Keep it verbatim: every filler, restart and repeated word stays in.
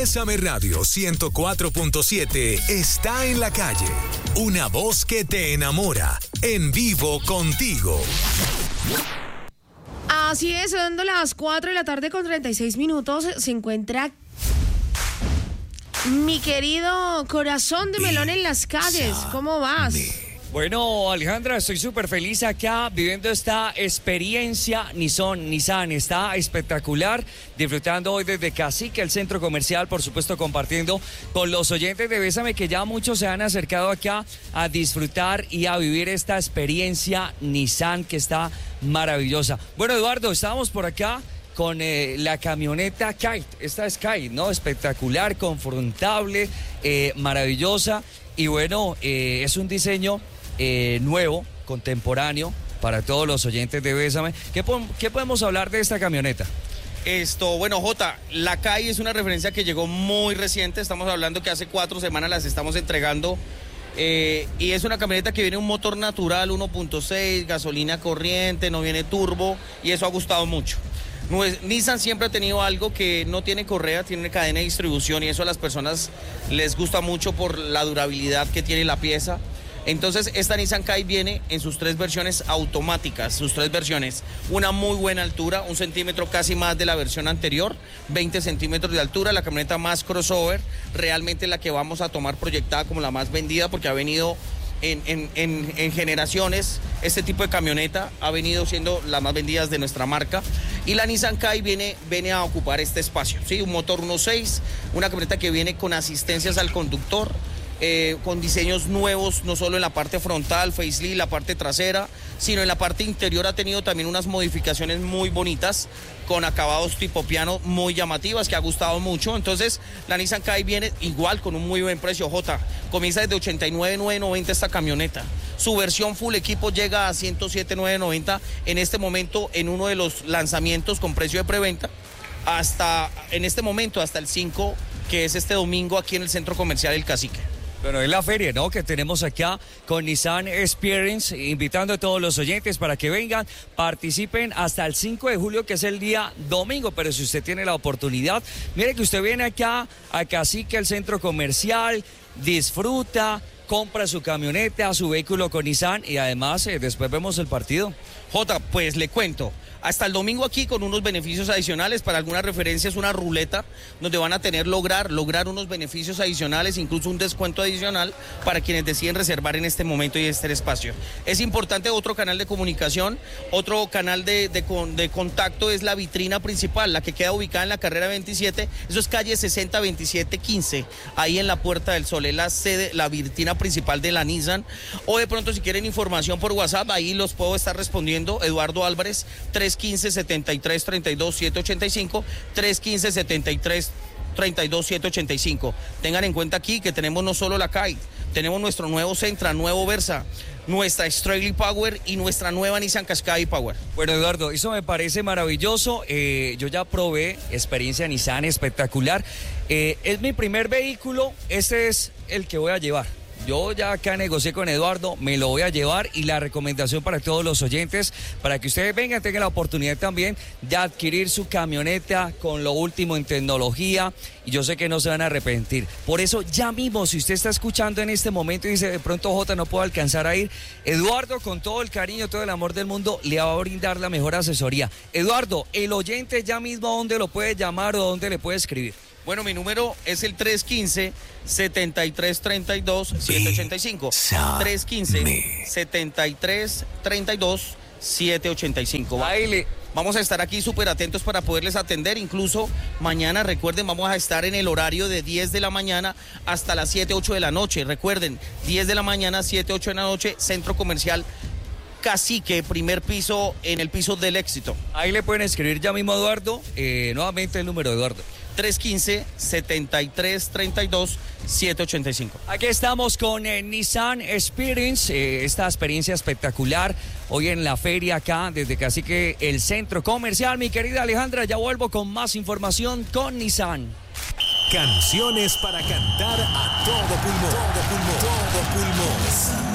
Bésame Radio ciento cuatro punto siete está en la calle. Una voz que te enamora. En vivo contigo. Así es, dando las cuatro de la tarde con treinta y seis minutos, se encuentra mi querido Corazón de Melón en las calles. ¿Cómo vas? Bueno, Alejandra, estoy súper feliz acá viviendo esta experiencia Nissan, Nissan, está espectacular, disfrutando hoy desde Cacique, el centro comercial, por supuesto compartiendo con los oyentes de Bésame, que ya muchos se han acercado acá a disfrutar y a vivir esta experiencia Nissan que está maravillosa. Bueno, Eduardo, estábamos por acá con eh, la camioneta Kite, esta es Kite, ¿no? Espectacular, confortable, eh, maravillosa, y bueno, eh, es un diseño Eh, nuevo, contemporáneo, para todos los oyentes de Bésame. ¿Qué, po- ¿Qué podemos hablar de esta camioneta? Esto, bueno, Jota, la C A I es una referencia que llegó muy reciente, estamos hablando que hace cuatro semanas las estamos entregando, eh, y es una camioneta que viene un motor natural, uno punto seis, gasolina corriente, no viene turbo, y eso ha gustado mucho. Nissan siempre ha tenido algo que no tiene correa, tiene cadena de distribución, y eso a las personas les gusta mucho por la durabilidad que tiene la pieza. Entonces, esta Nissan Kite viene en sus tres versiones automáticas, sus tres versiones. Una muy buena altura, un centímetro casi más de la versión anterior, veinte centímetros de altura, la camioneta más crossover, realmente la que vamos a tomar proyectada como la más vendida, porque ha venido en, en, en, en generaciones, este tipo de camioneta ha venido siendo las más vendidas de nuestra marca. Y la Nissan Kite viene, viene a ocupar este espacio, ¿sí? Un motor uno punto seis, una camioneta que viene con asistencias al conductor, Eh, con diseños nuevos, no solo en la parte frontal, facelift, la parte trasera, sino en la parte interior ha tenido también unas modificaciones muy bonitas, con acabados tipo piano muy llamativas, que ha gustado mucho. Entonces, la Nissan Kite viene igual con un muy buen precio, J. Comienza desde ochenta y nueve mil novecientos noventa esta camioneta. Su versión full equipo llega a ciento siete mil novecientos noventa en este momento en uno de los lanzamientos con precio de preventa, hasta en este momento, hasta el cinco, que es este domingo aquí en el centro comercial El Cacique. Bueno, es la feria, ¿no?, que tenemos acá con Nissan Experience, invitando a todos los oyentes para que vengan, participen hasta el cinco de julio, que es el día domingo, pero si usted tiene la oportunidad, mire que usted viene acá a Cacique, el centro comercial, disfruta, compra su camioneta, su vehículo con Nissan, y además eh, después vemos el partido. Jota, pues le cuento. Hasta el domingo aquí con unos beneficios adicionales, para algunas referencias una ruleta donde van a tener lograr, lograr unos beneficios adicionales, incluso un descuento adicional para quienes deciden reservar en este momento y este espacio. Es importante otro canal de comunicación, otro canal de, de, de contacto es la vitrina principal, la que queda ubicada en la carrera veintisiete, eso es calle sesenta veintisiete quince, ahí en la Puerta del Sol, es la sede, la vitrina principal de la Nissan. O de pronto si quieren información por WhatsApp, ahí los puedo estar respondiendo, Eduardo Álvarez, tres uno cinco, siete tres, tres dos, siete ocho cinco, tres uno cinco, siete tres, tres dos, siete ocho cinco. Tengan en cuenta aquí que tenemos no solo la Kite, tenemos nuestro nuevo Sentra, nuevo Versa, nuestra Straight Power y nuestra nueva Nissan Qashqai Power. Bueno, Eduardo, eso me parece maravilloso. Eh, yo ya probé experiencia Nissan espectacular. Eh, es mi primer vehículo, este es el que voy a llevar. Yo ya acá negocié con Eduardo, me lo voy a llevar, y la recomendación para todos los oyentes, para que ustedes vengan, tengan la oportunidad también de adquirir su camioneta con lo último en tecnología, y yo sé que no se van a arrepentir. Por eso ya mismo, si usted está escuchando en este momento y dice, de pronto Jota no puedo alcanzar a ir, Eduardo, con todo el cariño, todo el amor del mundo, le va a brindar la mejor asesoría. Eduardo, el oyente ya mismo, ¿a dónde lo puede llamar o dónde le puede escribir? Bueno, mi número es el tres uno cinco, siete tres, tres dos, siete ocho cinco. tres uno cinco, siete tres, tres dos, siete ocho cinco. Baile. Vamos a estar aquí súper atentos para poderles atender. Incluso mañana, recuerden, vamos a estar en el horario de diez de la mañana hasta las siete, ocho de la noche. Recuerden, diez de la mañana, siete, ocho de la noche, Centro Comercial Cacique, primer piso, en el piso del Éxito. Ahí le pueden escribir ya mismo a Eduardo, eh, nuevamente el número, Eduardo. tres uno cinco, siete tres, tres dos, siete ocho cinco. Aquí estamos con eh, Nissan Experience, eh, esta experiencia espectacular hoy en la feria acá desde Cacique, el centro comercial. Mi querida Alejandra, ya vuelvo con más información con Nissan. Canciones para cantar a todo pulmón. Todo pulmón. Todo pulmón.